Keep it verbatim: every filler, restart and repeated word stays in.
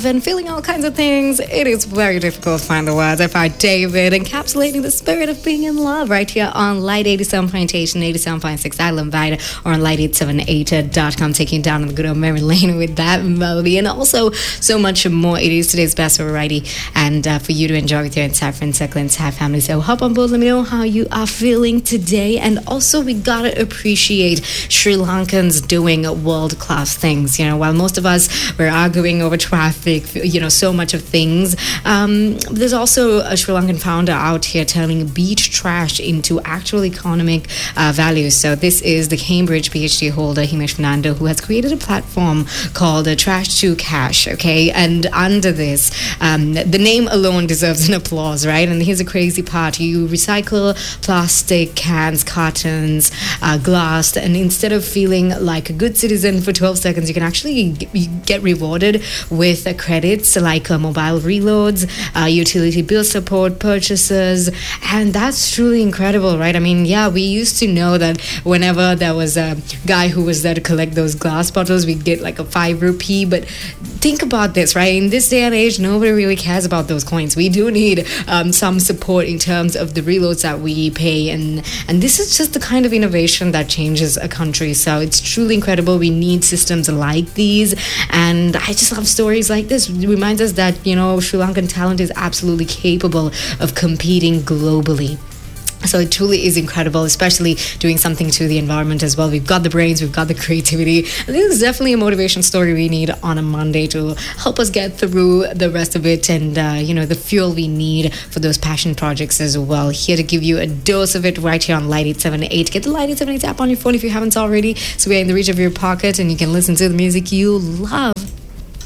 love and feeling all kinds of things, it is very difficult to find the words. I find David encapsulating the spirit of being in love right here on Light eighty-seven point eight and eighty-seven point six Island Vita, or on light eight seven eight dot com, taking you down on the good old Mary Lane with that melody, and also so much more. It is today's best variety, and uh, for you to enjoy with your entire friend circle, entire family. So hop on board, let me know how you are feeling today. And also, we gotta appreciate Sri Lankans doing world-class things. You know, while most of us were arguing over traffic, you know, so much of things, um, there's also a Sri Lankan founder out here turning beach trash into actual economic uh, value. So this is the Cambridge PhD holder Himesh Fernando, who has created a platform called uh, Trash to Cash. Okay, and under this, um, the name alone deserves an applause, right? And here's the crazy part: you recycle plastic cans, cartons, uh, glass, and instead of feeling like a good citizen for twelve seconds, you can actually g- get rewarded with uh, credits like uh, mobile reloads, uh, utility bill support, purchases, and that's truly incredible, right? I mean, yeah, we used to know that whenever there was a guy who was there to collect those glass bottles, we'd get like a five rupee. But think about this, right? In this day and age, nobody really cares about those coins. We do need um, some support in terms of the reloads that we pay, and and this is just the kind of innovation that changes a country. So it's truly incredible. We need systems like these, and I just love stories like this. It reminds us that, you know, Sri Lankan talent is absolutely capable of competing globally. So it truly is incredible, especially doing something to the environment as well. We've got the brains, we've got the creativity. And this is definitely a motivation story we need on a Monday to help us get through the rest of it, and, uh, you know, the fuel we need for those passion projects as well. Here to give you a dose of it right here on Light eight seven eight. Get the Light eight seven eight app on your phone if you haven't already, so we're in the reach of your pocket and you can listen to the music you love.